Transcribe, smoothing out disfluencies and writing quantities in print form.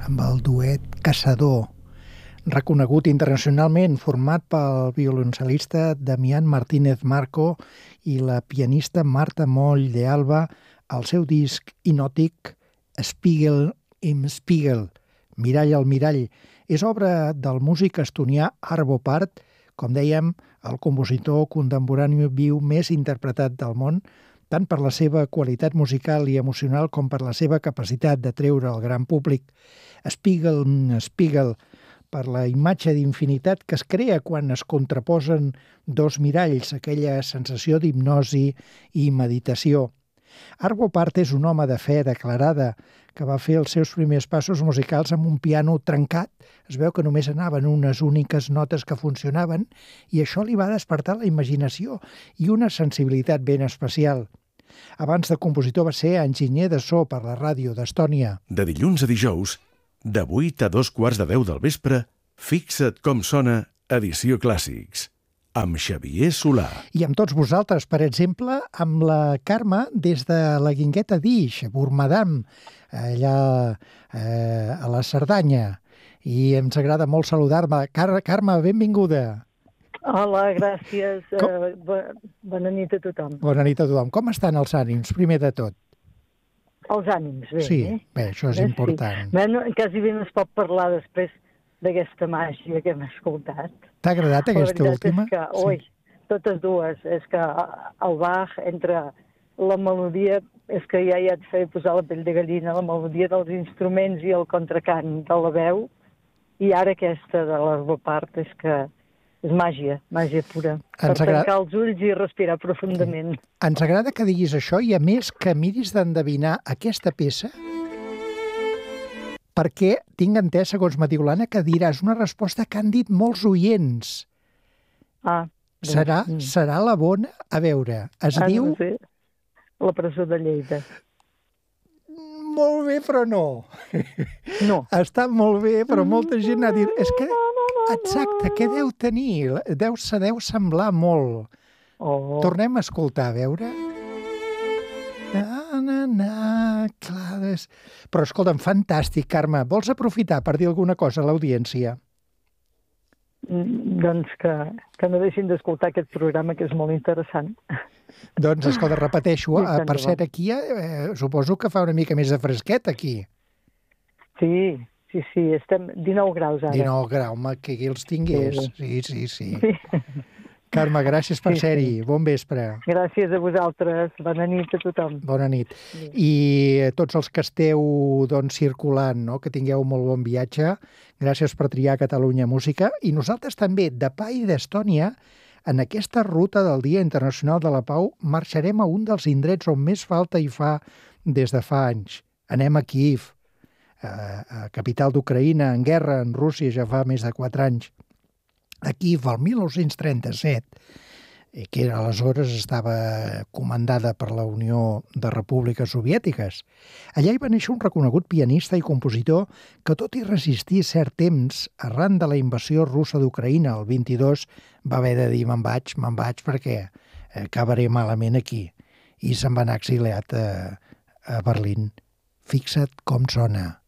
amb el duet Caçador, reconegut internacionalment, format pel violoncel·lista Damián Martínez Marco i la pianista Marta Moll de Alba, al seu disc hipnòtic Spiegel im Spiegel, Mirall al mirall. És obra del músic estonià Arvo Pärt, com dèiem, el compositor contemporani viu més interpretat del món, tant per la seva qualitat musical i emocional com per la seva capacitat de treure al gran públic. Spiegel, Spiegel, per la imatge d'infinitat que es crea quan es contraposen dos miralls, aquella sensació d'hipnosi i meditació. Arvo Pärt és un home de fe declarada que va fer els seus primers passos musicals amb un piano trencat. Es veu que només anaven unes úniques notes que funcionaven i això li va despertar la imaginació i una sensibilitat ben especial. Abans de compositor va ser enginyer de so per la ràdio d'Estònia. De dilluns a dijous, de 8 a 2:15 del vespre, Fixa't com sona, edició Clàssics, amb Xavier Solà. I amb tots vosaltres, per exemple, amb la Carme des de la Guingueta d'Ix, a Bormadam, allà a la Cerdanya. I ens agrada molt saludar-me. Carme, benvinguda. Hola, gràcies. Bona nit a tothom. Bona nit a tothom. Com estan els ànims, primer de tot? Els ànims, bé. Sí, bé, això és important. Sí. Bé, quasi bé no es pot parlar després d'aquesta màgia que hem escoltat. T'ha agradat aquesta última? La veritat és que, ui, totes dues. És que el Bach, entre la melodia, és que ja et feia posar la pell de gallina, la melodia dels instruments i el contracant de la veu, i ara aquesta de l'Arvo Pärt, és que és màgia pura. Per tancar els ulls i respirar profundament. Ens agrada que diguis això i, a més, que miris d'endevinar aquesta peça, perquè tinc entès, segons m'ha dit l'Anna, que diràs una resposta que han dit molts oients. Serà la bona? A veure, es diu... No sé. La presó de Lleida. Molt bé, però no. No. Està molt bé, però molta gent ha dit... És que, exacte, què deu tenir? Deu semblar molt. Tornem a escoltar, a veure... Clar, però escolta'm, fantàstic, Carme. Vols aprofitar per dir alguna cosa a l'audiència? Doncs que no deixin d'escoltar aquest programa, que és molt interessant. Doncs, escolta, repeteixo, per cert, aquí suposo que fa una mica més de fresquet, aquí. Sí, estem 19 graus ara. 19 graus, que aquí els tingués. Sí. Carme, gràcies per ser-hi. Bon vespre. Gràcies a vosaltres. Bona nit a tothom. Bona nit. I tots els que esteu circulant, que tingueu molt bon viatge. Gràcies per triar Catalunya Música. I nosaltres també, de Pai d'Estònia, en aquesta ruta del Dia Internacional de la Pau, marxarem a un dels indrets on més falta hi fa des de fa anys. Anem a Kíev, a capital d'Ucraïna, en guerra, en Rússia, ja fa més de 4 anys. A Kíev, el 1937, que aleshores estava comandada per la Unió de Repúbliques Soviètiques. Allà hi va néixer un reconegut pianista i compositor que, tot i resistir cert temps, arran de la invasió russa d'Ucraïna, el 22, va haver de dir me'n vaig perquè acabaré malament aquí. I se'n va anar exiliat a Berlín. Fixa't com sona.